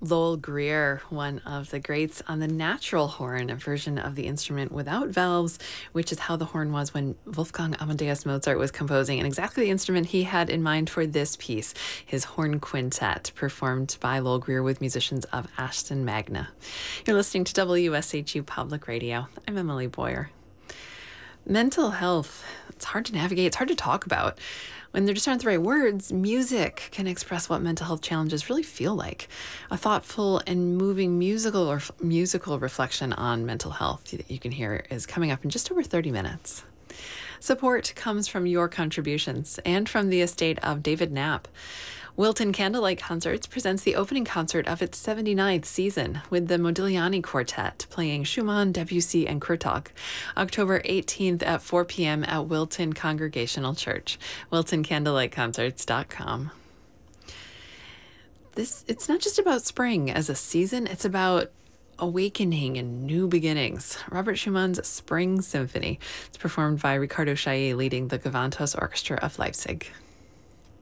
Lowell Greer, one of the greats on the natural horn, a version of the instrument without valves, which is how the horn was when Wolfgang Amadeus Mozart was composing, and exactly the instrument he had in mind for this piece, his horn quintet, performed by Lowell Greer with musicians of Ashton Magna. You're listening to WSHU Public Radio. I'm Emily Boyer. Mental health, it's hard to navigate, it's hard to talk about. When there just aren't the right words, music can express what mental health challenges really feel like. A thoughtful and moving musical reflection on mental health that you can hear is coming up in just over 30 minutes. Support comes from your contributions and from the estate of David Knapp. Wilton Candlelight Concerts presents the opening concert of its 79th season with the Modigliani Quartet playing Schumann, Debussy, and Kurtok, October 18th at 4 p.m. at Wilton Congregational Church, wiltoncandlelightconcerts.com. It's not just about spring as a season, it's about awakening and new beginnings. Robert Schumann's Spring Symphony. It's performed by Ricardo Chaillet leading the Gewandhaus Orchestra of Leipzig.